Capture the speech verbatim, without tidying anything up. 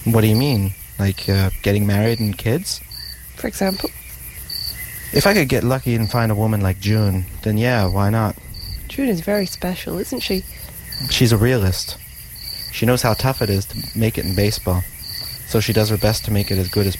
What do you mean? Like uh, getting married and kids? For example? If I could get lucky and find a woman like June, then yeah, why not? June is very special, isn't she? She's a realist. She knows how tough it is to make it in baseball, so she does her best to make it as good as